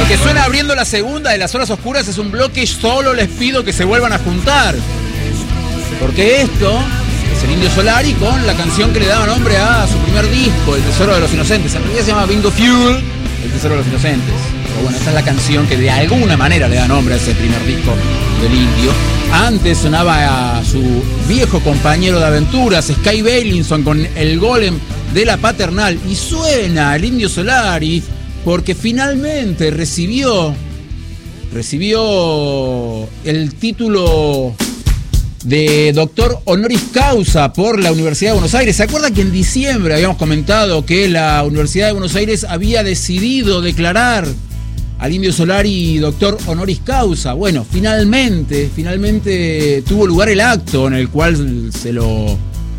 Lo que suena abriendo la segunda de Las Horas Oscuras es un bloque Solo les pido que se vuelvan a juntar. Porque esto es el Indio Solari con la canción que le daba nombre a su primer disco, El Tesoro de los Inocentes. En realidad se llama Bingo Fuel, El Tesoro de los Inocentes. Pero bueno, esta es la canción que de alguna manera le da nombre a ese primer disco del Indio. Antes sonaba a su viejo compañero de aventuras, Sky Bailinson, con El Golem de la Paternal. Y suena el Indio Solari porque finalmente recibió el título de doctor honoris causa por la Universidad de Buenos Aires. ¿Se acuerdan que en diciembre habíamos comentado que la Universidad de Buenos Aires había decidido declarar al Indio Solari doctor honoris causa? Bueno, finalmente tuvo lugar el acto en el cual se lo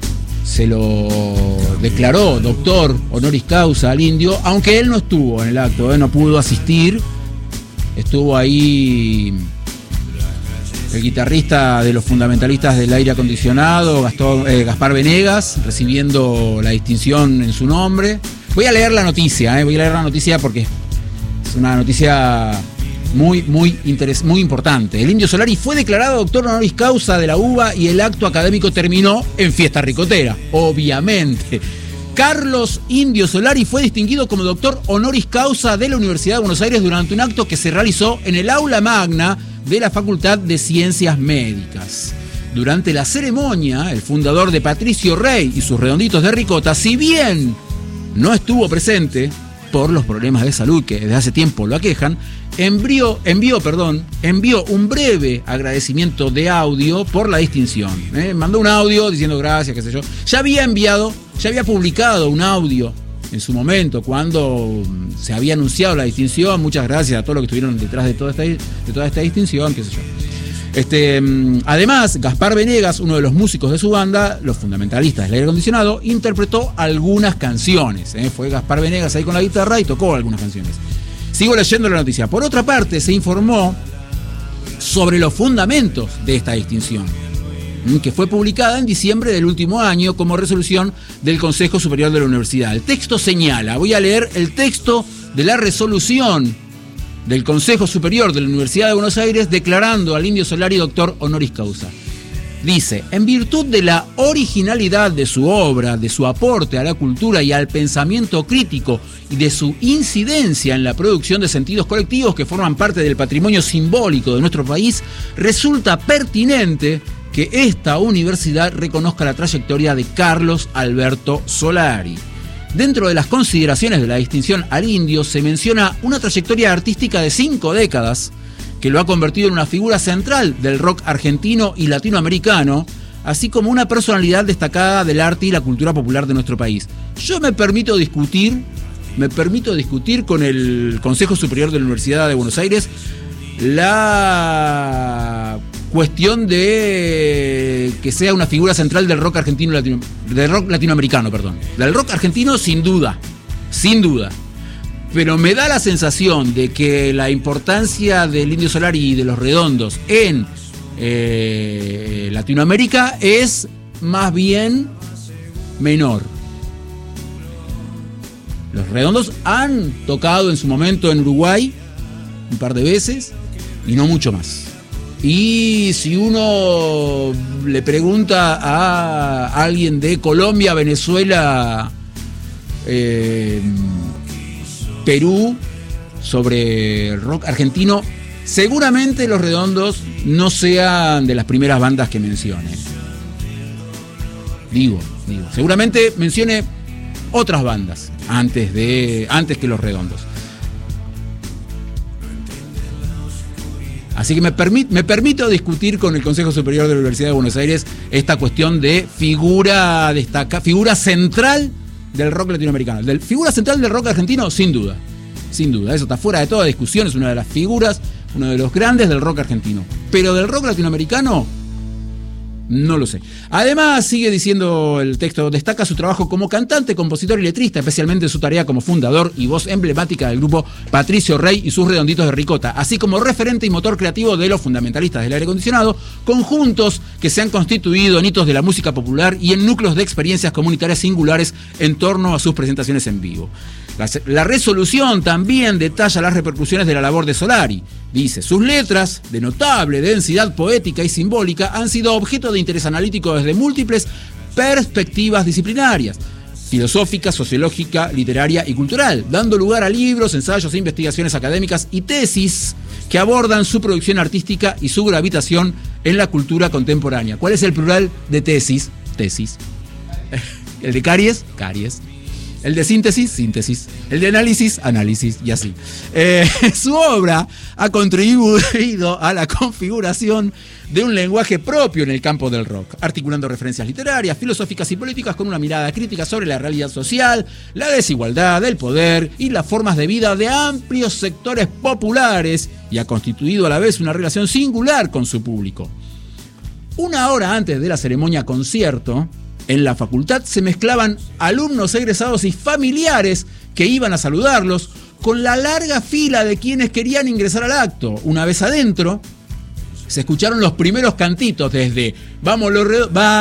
declaró doctor honoris causa al Indio, aunque él no estuvo en el acto, no pudo asistir. Estuvo ahí el guitarrista de los fundamentalistas del aire acondicionado, Gaspar Venegas, recibiendo la distinción en su nombre. Voy a leer la noticia, porque es una noticia muy importante. El Indio Solari fue declarado doctor honoris causa de la UBA y el acto académico terminó en fiesta ricotera, obviamente. Carlos Indio Solari fue distinguido como doctor honoris causa de la Universidad de Buenos Aires durante un acto que se realizó en el aula magna de la Facultad de Ciencias Médicas. Durante la ceremonia, el fundador de Patricio Rey y sus Redonditos de Ricota, si bien no estuvo presente por los problemas de salud que desde hace tiempo lo aquejan, envió un breve agradecimiento de audio por la distinción. Mandó un audio diciendo gracias, qué sé yo. Ya había publicado un audio en su momento cuando se había anunciado la distinción. Muchas gracias a todos los que estuvieron detrás de toda esta distinción, qué sé yo. Además, Gaspar Venegas, uno de los músicos de su banda, los fundamentalistas del aire acondicionado, interpretó algunas canciones. Fue Gaspar Venegas ahí con la guitarra y tocó algunas canciones. Sigo leyendo la noticia. Por otra parte, se informó sobre los fundamentos de esta distinción, que fue publicada en diciembre del último año como resolución del Consejo Superior de la Universidad. El texto señala, voy a leer el texto de la resolución del Consejo Superior de la Universidad de Buenos Aires declarando al Indio Solari doctor honoris causa. Dice, en virtud de la originalidad de su obra, de su aporte a la cultura y al pensamiento crítico y de su incidencia en la producción de sentidos colectivos que forman parte del patrimonio simbólico de nuestro país, resulta pertinente que esta universidad reconozca la trayectoria de Carlos Alberto Solari. Dentro de las consideraciones de la distinción al Indio se menciona una trayectoria artística de 5 décadas que lo ha convertido en una figura central del rock argentino y latinoamericano, así como una personalidad destacada del arte y la cultura popular de nuestro país. Yo me permito discutir con el Consejo Superior de la Universidad de Buenos Aires la cuestión de que sea una figura central del rock argentino del rock latinoamericano, del rock argentino sin duda, pero me da la sensación de que la importancia del Indio Solari y de los Redondos en Latinoamérica es más bien menor. Los Redondos han tocado en su momento en Uruguay un par de veces y no mucho más. Y si uno le pregunta a alguien de Colombia, Venezuela, Perú, sobre rock argentino, seguramente los Redondos no sean de las primeras bandas que mencione. Digo, seguramente mencione otras bandas antes que los Redondos. Así que me permito discutir con el Consejo Superior de la Universidad de Buenos Aires esta cuestión de figura central del rock latinoamericano. Figura central del rock argentino, sin duda. Eso está fuera de toda discusión, es una de las figuras, uno de los grandes del rock argentino. Pero del rock latinoamericano, no lo sé. Además, sigue diciendo el texto, destaca su trabajo como cantante, compositor y letrista, especialmente su tarea como fundador y voz emblemática del grupo Patricio Rey y sus Redonditos de Ricota, así como referente y motor creativo de los fundamentalistas del aire acondicionado, conjuntos que se han constituido en hitos de la música popular y en núcleos de experiencias comunitarias singulares en torno a sus presentaciones en vivo. La resolución también detalla las repercusiones de la labor de Solari. Dice, sus letras, de notable densidad poética y simbólica, han sido objeto de interés analítico desde múltiples perspectivas disciplinarias, filosófica, sociológica, literaria y cultural, dando lugar a libros, ensayos e investigaciones académicas y tesis que abordan su producción artística y su gravitación en la cultura contemporánea. ¿Cuál es el plural de tesis? Tesis. El de caries, caries. El de síntesis, síntesis. El de análisis, análisis, y así. Su obra ha contribuido a la configuración de un lenguaje propio en el campo del rock, articulando referencias literarias, filosóficas y políticas con una mirada crítica sobre la realidad social, la desigualdad, el poder y las formas de vida de amplios sectores populares, y ha constituido a la vez una relación singular con su público. Una hora antes de la ceremonia concierto, en la facultad se mezclaban alumnos egresados y familiares que iban a saludarlos con la larga fila de quienes querían ingresar al acto. Una vez adentro, se escucharon los primeros cantitos desde "Vamos los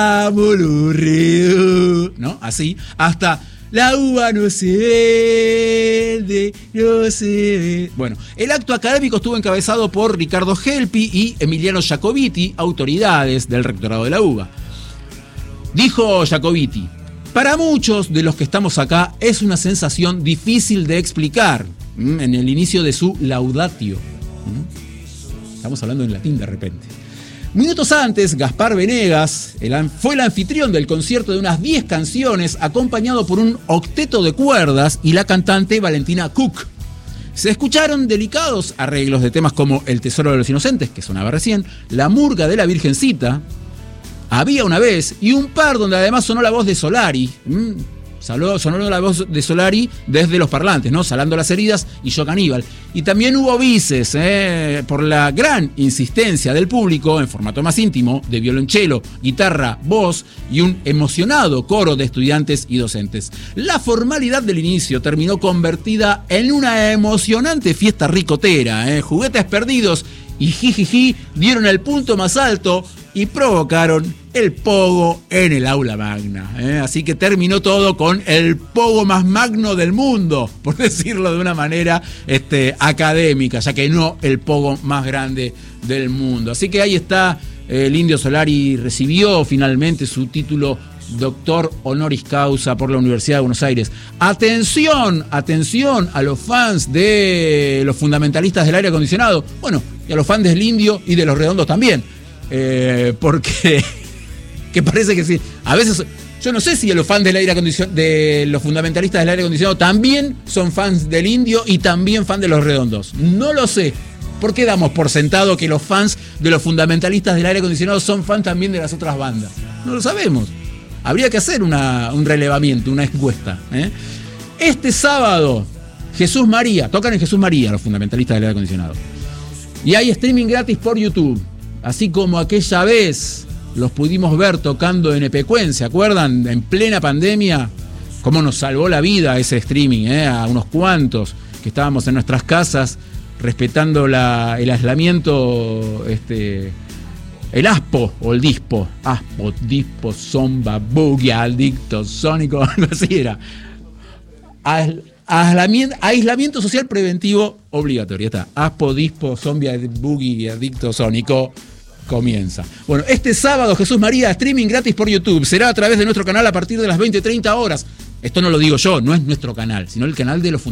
Redondos", ¿no? Así, hasta "La uva no se vende, no se ve". Bueno, el acto académico estuvo encabezado por Ricardo Gelpi y Emiliano Jacobiti, autoridades del rectorado de la UBA. Dijo Jacobiti, para muchos de los que estamos acá es una sensación difícil de explicar, en el inicio de su laudatio. Estamos hablando en latín de repente. Minutos antes, Gaspar Venegas fue el anfitrión del concierto de unas 10 canciones, acompañado por un octeto de cuerdas y la cantante Valentina Cook. Se escucharon delicados arreglos de temas como El Tesoro de los Inocentes, que sonaba recién, La Murga de la Virgencita, Había una vez, y un par donde además sonó la voz de Solari. Sonó la voz de Solari desde los parlantes, ¿no? Salando las heridas y Yo Caníbal. Y también hubo bises, por la gran insistencia del público, en formato más íntimo, de violonchelo, guitarra, voz y un emocionado coro de estudiantes y docentes. La formalidad del inicio terminó convertida en una emocionante fiesta ricotera. Juguetes perdidos y jijiji dieron el punto más alto y provocaron el pogo en el aula magna. Así que terminó todo con el pogo más magno del mundo, por decirlo de una manera académica, ya que no el pogo más grande del mundo. Así que ahí está, el Indio Solari recibió finalmente su título doctor honoris causa por la Universidad de Buenos Aires. Atención a los fans de los fundamentalistas del aire acondicionado, bueno, y a los fans del Indio y de los Redondos también. Porque que parece que sí. A veces, yo no sé si los fans del aire acondicionado, de los fundamentalistas del aire acondicionado, también son fans del Indio y también fans de los Redondos. No lo sé. ¿Por qué damos por sentado que los fans de los fundamentalistas del aire acondicionado son fans también de las otras bandas? No lo sabemos. Habría que hacer un relevamiento, una encuesta. Este sábado, Jesús María, tocan en Jesús María los fundamentalistas del aire acondicionado. Y hay streaming gratis por YouTube. Así como aquella vez los pudimos ver tocando en Epecuén, ¿se acuerdan? En plena pandemia, cómo nos salvó la vida ese streaming, a unos cuantos que estábamos en nuestras casas respetando el aislamiento, el ASPO o el DISPO. ASPO, DISPO, Zomba, Boogie, Adicto, Sónico, algo así era. Aislamiento social preventivo obligatorio. Está. ASPO, DISPO, Zombie, Boogie, Adicto, Sónico. Comienza. Bueno, este sábado Jesús María, streaming gratis por YouTube. Será a través de nuestro canal a partir de las 20:30 horas. Esto no lo digo yo, no es nuestro canal, sino el canal de los